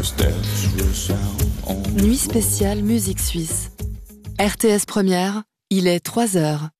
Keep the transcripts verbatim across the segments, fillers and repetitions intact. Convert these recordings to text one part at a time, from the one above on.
Nuit spéciale musique suisse. R T S Première, il est trois heures.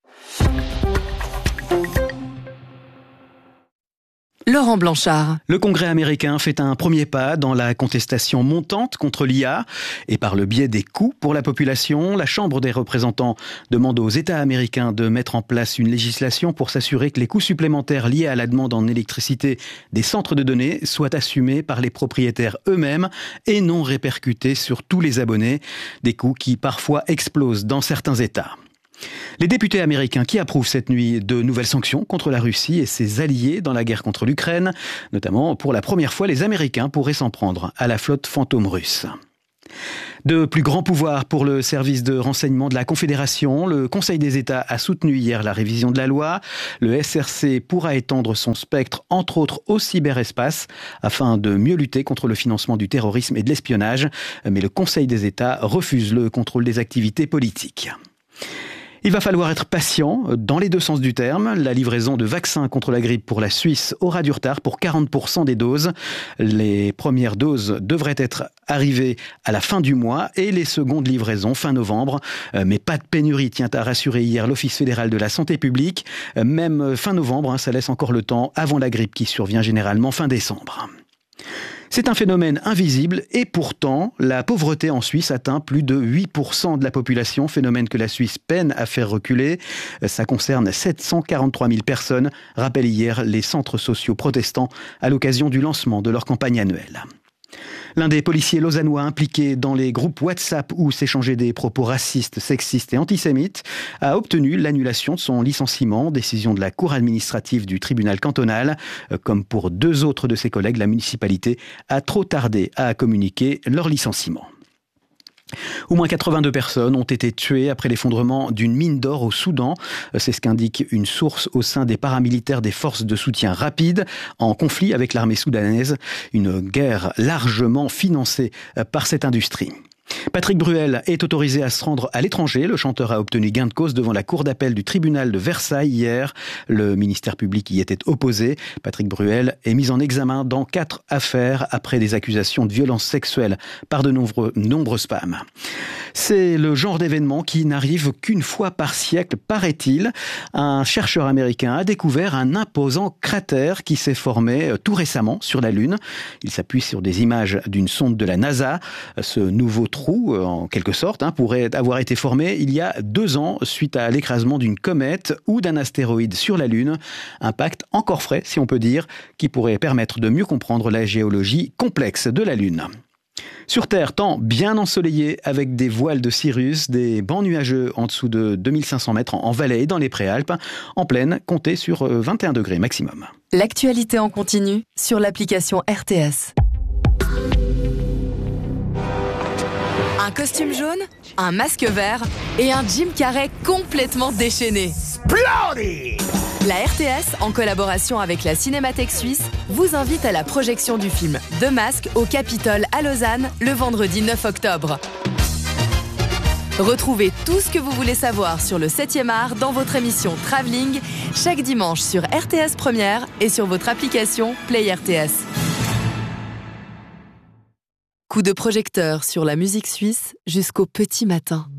Laurent Blanchard. Le Congrès américain fait un premier pas dans la contestation montante contre l'I A. Et par le biais des coûts pour la population, la Chambre des représentants demande aux États américains de mettre en place une législation pour s'assurer que les coûts supplémentaires liés à la demande en électricité des centres de données soient assumés par les propriétaires eux-mêmes et non répercutés sur tous les abonnés. Des coûts qui parfois explosent dans certains États. Les députés américains qui approuvent cette nuit de nouvelles sanctions contre la Russie et ses alliés dans la guerre contre l'Ukraine, notamment pour la première fois, les Américains pourraient s'en prendre à la flotte fantôme russe. De plus grands pouvoirs pour le service de renseignement de la Confédération. Le Conseil des États a soutenu hier la révision de la loi. Le S R C pourra étendre son spectre, entre autres, au cyberespace, afin de mieux lutter contre le financement du terrorisme et de l'espionnage. Mais le Conseil des États refuse le contrôle des activités politiques. Il va falloir être patient dans les deux sens du terme. La livraison de vaccins contre la grippe pour la Suisse aura du retard pour quarante pour cent des doses. Les premières doses devraient être arrivées à la fin du mois et les secondes livraisons fin novembre. Mais pas de pénurie, tient à rassurer hier l'Office fédéral de la santé publique. Même fin novembre, ça laisse encore le temps avant la grippe qui survient généralement fin décembre. C'est un phénomène invisible et pourtant, la pauvreté en Suisse atteint plus de huit pour cent de la population, phénomène que la Suisse peine à faire reculer. Ça concerne sept cent quarante-trois mille personnes, rappellent hier les centres sociaux protestants à l'occasion du lancement de leur campagne annuelle. L'un des policiers lausannois impliqués dans les groupes WhatsApp où s'échangeaient des propos racistes, sexistes et antisémites a obtenu l'annulation de son licenciement, décision de la cour administrative du tribunal cantonal. Comme pour deux autres de ses collègues, la municipalité a trop tardé à communiquer leur licenciement. Au moins quatre-vingt-deux personnes ont été tuées après l'effondrement d'une mine d'or au Soudan. C'est ce qu'indique une source au sein des paramilitaires des forces de soutien rapide en conflit avec l'armée soudanaise. Une guerre largement financée par cette industrie. Patrick Bruel est autorisé à se rendre à l'étranger. Le chanteur a obtenu gain de cause devant la cour d'appel du tribunal de Versailles hier. Le ministère public y était opposé. Patrick Bruel est mis en examen dans quatre affaires après des accusations de violences sexuelles par de nombreux, nombreuses femmes. C'est le genre d'événement qui n'arrive qu'une fois par siècle, paraît-il. Un chercheur américain a découvert un imposant cratère qui s'est formé tout récemment sur la Lune. Il s'appuie sur des images d'une sonde de la NASA. Ce nouveau trou, en quelque sorte, hein, pourrait avoir été formé il y a deux ans suite à l'écrasement d'une comète ou d'un astéroïde sur la Lune. Impact encore frais, si on peut dire, qui pourrait permettre de mieux comprendre la géologie complexe de la Lune. Sur Terre, temps bien ensoleillé avec des voiles de cirrus, des bancs nuageux en dessous de deux mille cinq cents mètres en vallée et dans les préalpes. En plaine, comptez sur vingt et un degrés maximum. L'actualité en continu sur l'application R T S. Un costume jaune, un masque vert et un Jim Carrey complètement déchaîné. Exploding! La R T S, en collaboration avec la Cinémathèque suisse, vous invite à la projection du film The Mask au Capitole à Lausanne le vendredi neuf octobre. Retrouvez tout ce que vous voulez savoir sur le septième art dans votre émission Travelling chaque dimanche sur R T S Première et sur votre application Play R T S. Coup de projecteur sur la musique suisse jusqu'au petit matin.